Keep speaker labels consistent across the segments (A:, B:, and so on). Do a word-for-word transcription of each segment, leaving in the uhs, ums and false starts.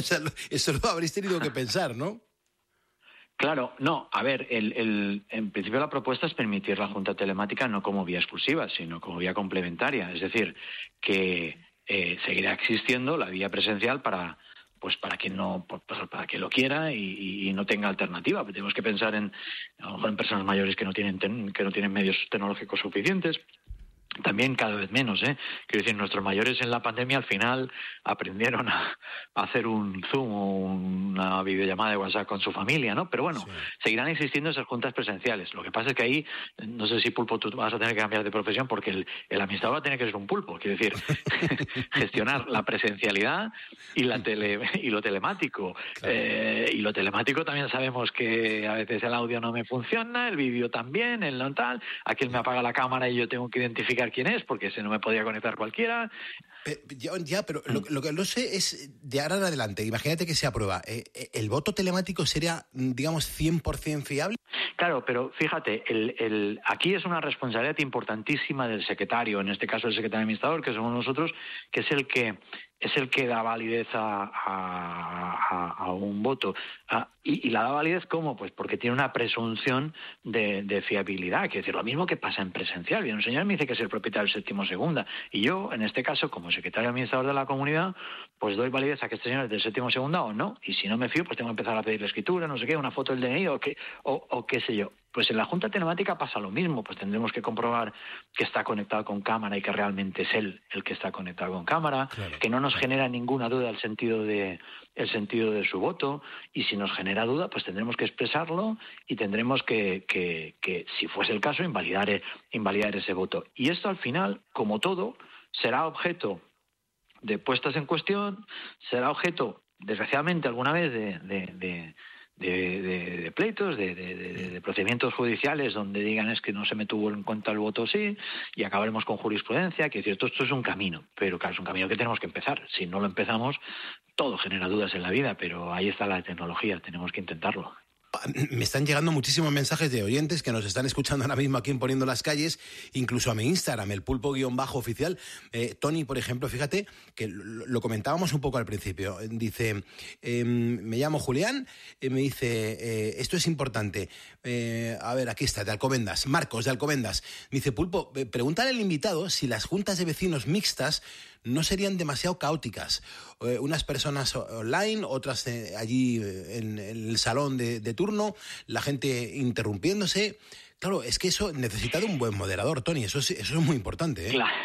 A: O sea, eso lo habréis tenido que pensar, ¿no?
B: Claro, no, a ver, el, el, en principio la propuesta es permitir la junta telemática no como vía exclusiva, sino como vía complementaria. Es decir, que eh, seguirá existiendo la vía presencial para pues para quien no pues, para quien lo quiera y, y no tenga alternativa. Tenemos que pensar en a lo mejor en personas mayores que no tienen ten, que no tienen medios tecnológicos suficientes. También cada vez menos, ¿eh? Quiero decir, nuestros mayores en la pandemia al final aprendieron a, a hacer un Zoom o una videollamada de WhatsApp con su familia, ¿no? Pero bueno, sí. Seguirán existiendo esas juntas presenciales. Lo que pasa es que ahí, no sé si, Pulpo, tú vas a tener que cambiar de profesión porque el, el administrador va a tener que ser un pulpo. Quiero decir, gestionar la presencialidad y, la tele, y lo telemático. Claro. Eh, y lo telemático también sabemos que a veces el audio no me funciona, el vídeo también, el no tal. Aquel me apaga la cámara y yo tengo que identificar quién es, porque ese no me podía conectar cualquiera.
A: Eh, ya, ya, pero lo, lo que no sé es, de ahora en adelante, imagínate que se aprueba, eh, ¿el voto telemático sería, digamos, cien por ciento fiable?
B: Claro, pero fíjate, el, el, aquí es una responsabilidad importantísima del secretario, en este caso el secretario administrador, que somos nosotros, que es el que es el que da validez a, a, a un voto. Ah, y, y la da validez, ¿cómo? Pues porque tiene una presunción de, de fiabilidad. Quiere decir, lo mismo que pasa en presencial. Viene un señor y me dice que es el propietario del séptimo segunda. Y yo, en este caso, como secretario administrador de la comunidad, pues doy validez a que este señor es del séptimo segunda o no. Y si no me fío, pues tengo que empezar a pedir la escritura, no sé qué, una foto del D N I o qué, o, o qué sé yo. Pues en la junta telemática pasa lo mismo, pues tendremos que comprobar que está conectado con cámara y que realmente es él el que está conectado con cámara, claro, que no nos genera ninguna duda el sentido de el sentido de su voto, y si nos genera duda, pues tendremos que expresarlo y tendremos que, que, que si fuese el caso, invalidar, invalidar ese voto. Y esto al final, como todo, será objeto de puestas en cuestión, será objeto, desgraciadamente, alguna vez de... de, de De, de, de pleitos, de, de, de, de procedimientos judiciales donde digan es que no se me tuvo en cuenta el voto sí, y acabaremos con jurisprudencia, que es cierto, esto es un camino, pero claro, es un camino que tenemos que empezar. Si no lo empezamos, todo genera dudas en la vida, pero ahí está la tecnología, tenemos que intentarlo.
A: Me están llegando muchísimos mensajes de oyentes que nos están escuchando ahora mismo aquí en Poniendo las Calles, incluso a mi Instagram, el pulpo-oficial. Eh, Tony, por ejemplo, fíjate que lo, lo comentábamos un poco al principio. Dice, eh, me llamo Julián, eh, me dice, eh, esto es importante. Eh, a ver, aquí está, de Alcobendas. Marcos, de Alcobendas. Me dice, Pulpo, eh, pregúntale al invitado si las juntas de vecinos mixtas no serían demasiado caóticas. Eh, unas personas online, otras eh, allí eh, en, en el salón de, de turno, la gente interrumpiéndose. Claro, es que eso necesita de un buen moderador, Tony, eso es, eso es muy importante, ¿eh?
B: Claro.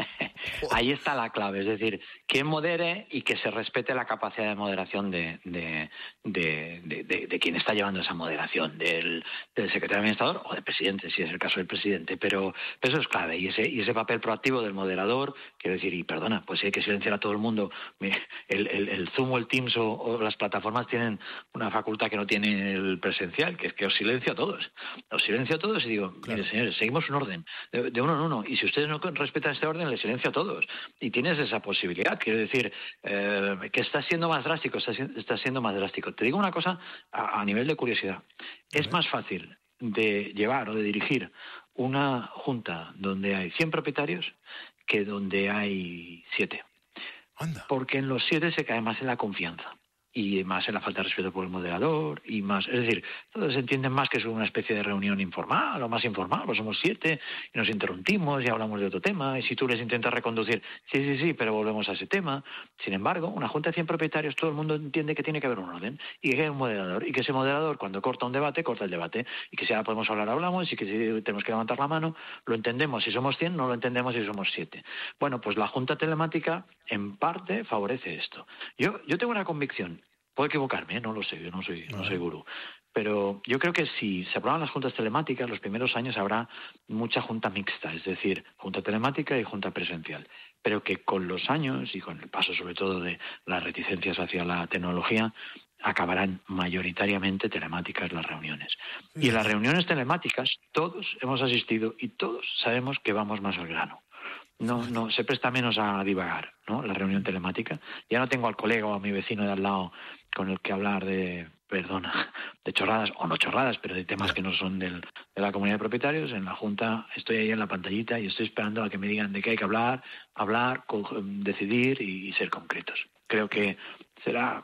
B: Ahí está la clave, es decir, que modere y que se respete la capacidad de moderación de, de, de, de, de, de quien está llevando esa moderación, del, del secretario administrador o del presidente, si es el caso del presidente, pero, pero eso es clave, y ese, y ese papel proactivo del moderador, quiero decir, y perdona, pues si hay que silenciar a todo el mundo, el, el, el Zoom o el Teams o, o las plataformas tienen una facultad que no tiene el presencial, que es que os silencio a todos, os silencio a todos y digo, claro, mire señores, seguimos un orden, de, de uno en uno, y si ustedes no respetan este orden, les silencio a todos. Y tienes esa posibilidad, quiero decir, eh, que está siendo más drástico, está, está siendo más drástico. Te digo una cosa a, a nivel de curiosidad. Es más fácil de llevar o de dirigir una junta donde hay cien propietarios que donde hay siete. Anda. Porque en los siete se cae más en la confianza. Y más en la falta de respeto por el moderador, y más, es decir, todos entienden más que es una especie de reunión informal o más informal, pues somos siete y nos interrumpimos y hablamos de otro tema, y si tú les intentas reconducir, sí, sí, sí, pero volvemos a ese tema. Sin embargo, una junta de cien propietarios, todo el mundo entiende que tiene que haber un orden y que hay un moderador, y que ese moderador, cuando corta un debate, corta el debate, y que si ahora podemos hablar, hablamos, y que si tenemos que levantar la mano, lo entendemos si somos cien, no lo entendemos si somos siete. Bueno, pues la junta telemática, en parte, favorece esto. Yo, yo tengo una convicción. Puedo equivocarme, ¿eh? No lo sé, yo no soy, no soy gurú. Pero yo creo que si se aprueban las juntas telemáticas, los primeros años habrá mucha junta mixta, es decir, junta telemática y junta presencial. Pero que con los años y con el paso sobre todo de las reticencias hacia la tecnología, acabarán mayoritariamente telemáticas las reuniones. Y en las reuniones telemáticas todos hemos asistido y todos sabemos que vamos más al grano. No, no, se presta menos a divagar, ¿no? La reunión telemática. Ya no tengo al colega o a mi vecino de al lado con el que hablar de, perdona, de chorradas, o no chorradas, pero de temas que no son del, de la comunidad de propietarios. En la junta estoy ahí en la pantallita y estoy esperando a que me digan de qué hay que hablar, hablar, decidir y, y ser concretos. Creo que será